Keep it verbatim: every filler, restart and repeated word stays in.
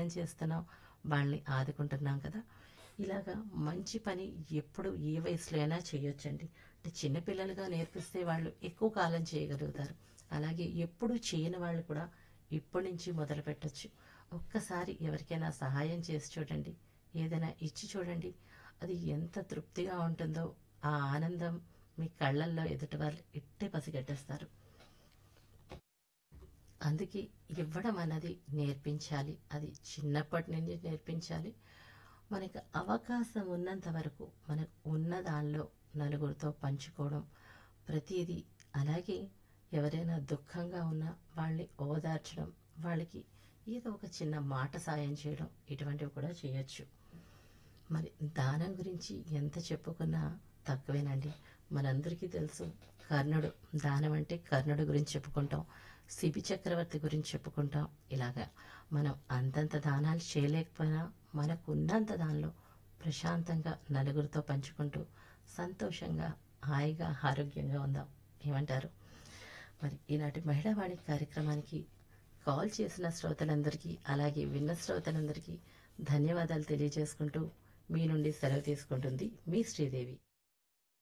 సహాయం చేస్తున్నాం, వాళ్ళని ఆదుకుంటున్నాం కదా. ఇలాగా మంచి పని ఎప్పుడు ఏ వయసులో అయినా చేయొచ్చండి. అంటే చిన్నపిల్లలుగా నేర్పిస్తే వాళ్ళు ఎక్కువ కాలం చేయగలుగుతారు. అలాగే ఎప్పుడు చేయని వాళ్ళు కూడా ఇప్పటి నుంచి మొదలు పెట్టచ్చు. ఒక్కసారి ఎవరికైనా సహాయం చేసి చూడండి, ఏదైనా ఇచ్చి చూడండి, అది ఎంత తృప్తిగా ఉంటుందో ఆ ఆనందం మీ కళ్ళల్లో ఎదుటి వాళ్ళు ఇట్టే పసిగట్టేస్తారు. అందుకే ఇవ్వడం అన్నది నేర్పించాలి. అది చిన్నప్పటి నుండి నేర్పించాలి. మనకి అవకాశం ఉన్నంత వరకు మనకు ఉన్న దానిలో నలుగురితో పంచుకోవడం ప్రతిదీ. అలాగే ఎవరైనా దుఃఖంగా ఉన్నా వాళ్ళని ఓదార్చడం, వాళ్ళకి ఏదో ఒక చిన్న మాట సాయం చేయడం, ఇటువంటివి కూడా చేయొచ్చు. మరి దానం గురించి ఎంత చెప్పుకున్నా తక్కువేనండి. మనందరికీ తెలుసు కర్ణుడు, దానం అంటే కర్ణుడు గురించి చెప్పుకుంటాం, శిబి చక్రవర్తి గురించి చెప్పుకుంటాం. ఇలాగా మనం అంతంత దానాలు చేయలేకపోయినా మనకు ఉన్నంత దానిలో ప్రశాంతంగా నలుగురితో పంచుకుంటూ సంతోషంగా హాయిగా ఆరోగ్యంగా ఉందాం. ఏమంటారు? మరి ఈనాటి మహిళావాణి కార్యక్రమానికి కాల్ చేసిన శ్రోతలందరికీ, అలాగే విన్న శ్రోతలందరికీ ధన్యవాదాలు తెలియజేసుకుంటూ మీ నుండి సెలవు తీసుకుంటుంది మీ శ్రీదేవి.